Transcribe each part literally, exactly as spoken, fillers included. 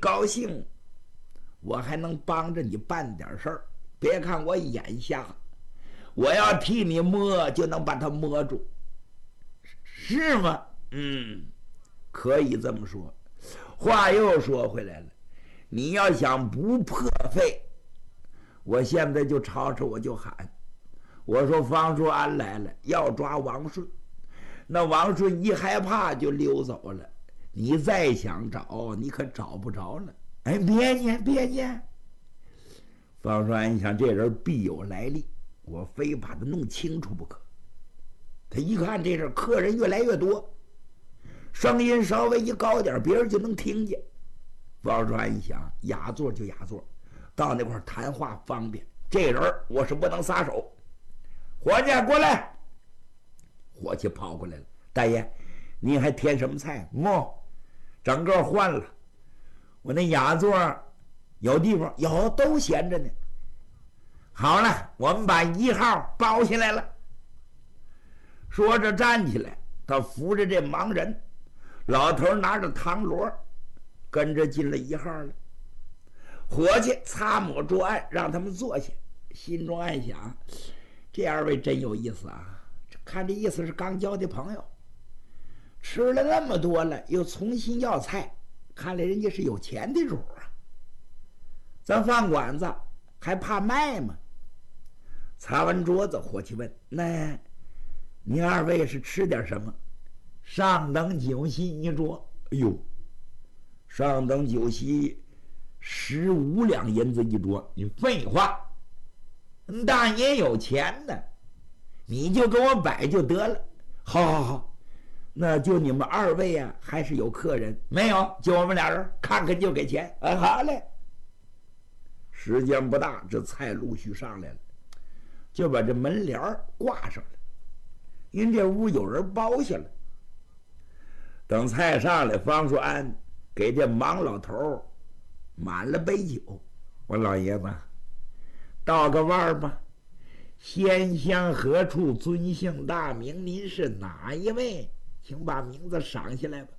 高兴，我还能帮着你办点事儿。别看我眼瞎，我要替你摸，就能把它摸住，是吗？嗯，可以这么说。话又说回来了，你要想不破费，我现在就吵吵，我就喊，我说方叔安来了，要抓王顺。那王顺一害怕就溜走了，你再想找，你可找不着了。哎，别念别念。方叔安一想，这人必有来历，我非把他弄清楚不可。他一看这事，客人越来越多，声音稍微一高点，别人就能听见。王叔安一想，雅座就雅座，到那块谈话方便。这人我是不能撒手。伙计过来，伙计跑过来了。大爷，您还添什么菜？哦，整个换了。我那雅座有地方有，都闲着呢。好了，我们把一号包下来了。说着站起来，他扶着这盲人，老头拿着唐锣，跟着进了一号了。伙计擦抹桌案，让他们坐下，心中暗想：这二位真有意思啊！看这意思是刚交的朋友，吃了那么多了，又重新要菜，看来人家是有钱的主啊。咱饭馆子还怕卖吗？擦完桌子，伙计问：那您二位是吃点什么？上等酒席一桌。哎呦，上等酒席十五两银子一桌。你废话，大爷有钱呢，你就给我摆就得了。好好好，那就你们二位啊，还是有客人？没有，就我们俩人，看看就给钱。啊，好嘞。时间不大，这菜陆续上来了，就把这门帘挂上了，因为这屋有人包下了。等菜上来，方叔安给这盲老头满了杯酒。我老爷子，道个腕吧。仙乡何处尊姓大名？您是哪一位？请把名字赏下来吧。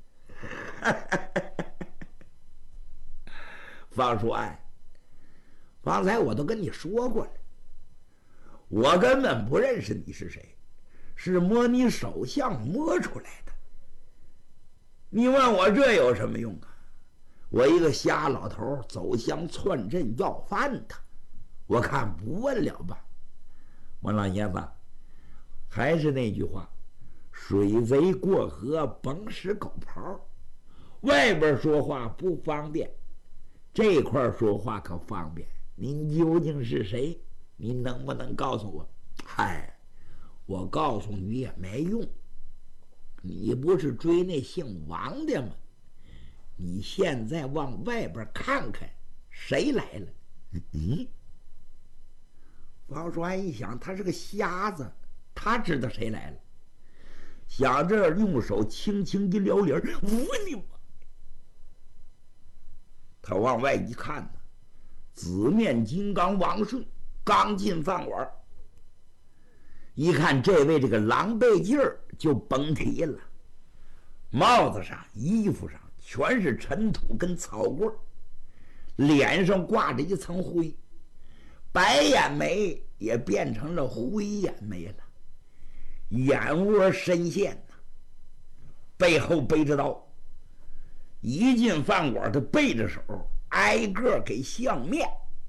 方叔安，方才我都跟你说过了，我根本不认识你是谁，是摸你手相摸出来的。你问我这有什么用啊？我一个瞎老头走乡窜镇要饭的，我看不问了吧。我老爷子，还是那句话，水贼过河甭使狗刨，外边说话不方便，这块说话可方便。您究竟是谁？您能不能告诉我？嗨，我告诉你也没用，你不是追那姓王的吗？你现在往外边看看，谁来了？嗯，王叔安一想，他是个瞎子，他知道谁来了。想着用手轻轻一撩帘，我你妈！他往外一看呢，紫面金刚王顺刚进饭馆，一看这位这个狼狈劲儿就甭提了，帽子上衣服上全是尘土跟草棍，脸上挂着一层灰，白眼眉也变成了灰眼眉了，眼窝深陷呐，背后背着刀。一进饭馆，他背着手挨个给相面，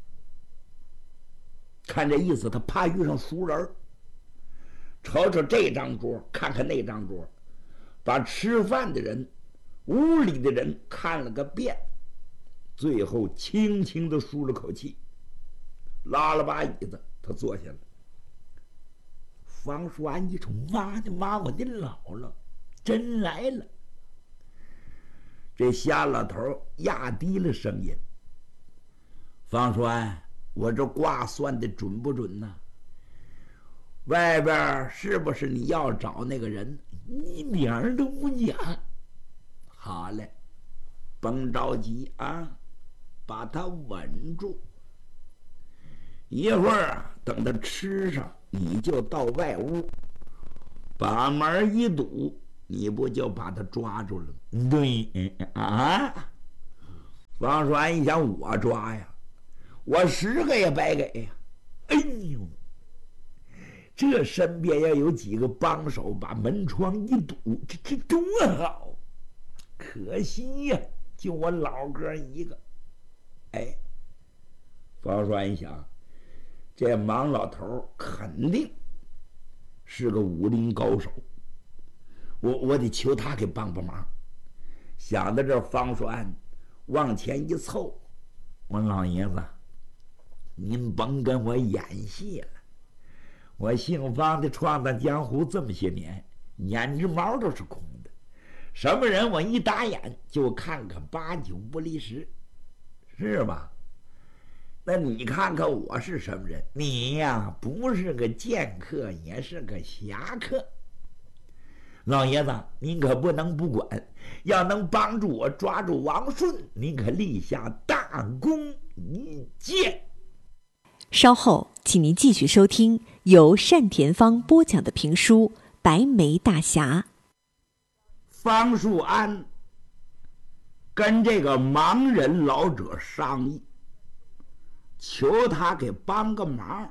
看这意思，他怕遇上熟人，瞅瞅这张桌，看看那张桌，把吃饭的人、屋里的人看了个遍，最后轻轻地舒了口气，拉了把椅子，他坐下了。方叔安一瞅，妈的妈，我的姥姥真来了。这瞎老头压低了声音：方叔安，我这卦算的准不准呢？外边是不是你要找那个人？一点儿都不假。好嘞，甭着急啊，把他稳住。一会儿啊，等他吃上，你就到外屋，把门一堵，你不就把他抓住了？对啊， 方栓一想，我抓呀，我十个也白给呀。哎呦，这身边要有几个帮手，把门窗一堵，这这多好！可惜呀，就我老哥一个。哎，方栓一想，这盲老头肯定是个武林高手，我我得求他给帮帮忙。想到这，方栓往前一凑，我老爷子，您甭跟我演戏了。我姓方的，闯荡江湖这么些年，胭脂毛都是空的。什么人我一打眼就看看八九不离十，是吧？那你看看我是什么人？你呀，不是个剑客，也是个侠客。老爷子，您可不能不管，要能帮助我抓住王顺，您可立下大功一件。 稍后，请您继续收听由单田芳播讲的评书《白眉大侠》。 方树安跟这个盲人老者商议，求他给帮个忙。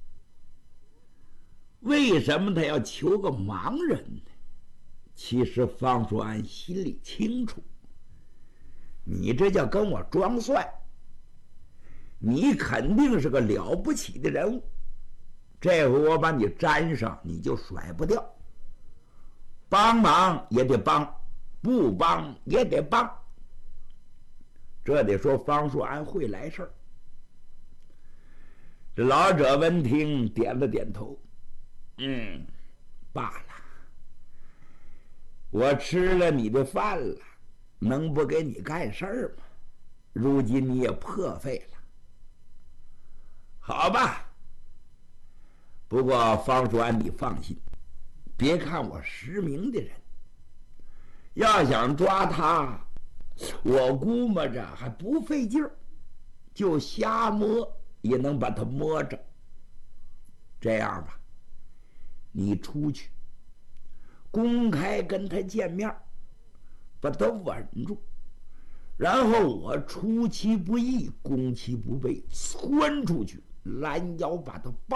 为什么他要求个盲人呢？其实方树安心里清楚，你这叫跟我装蒜，你肯定是个了不起的人物，这回我把你粘上，你就甩不掉。帮忙也得帮，不帮也得帮，这得说方树安会来事儿。这老者闻听点了点头，嗯，罢了，我吃了你的饭了，能不给你干事儿吗？如今你也破费了，好吧。不过方树安，你放心，别看我实名的人，要想抓他，我估摸着还不费劲儿，就瞎摸也能把他摸着。这样吧，你出去公开跟他见面，把他稳住，然后我出其不意攻其不备，窜出去拦腰把他抱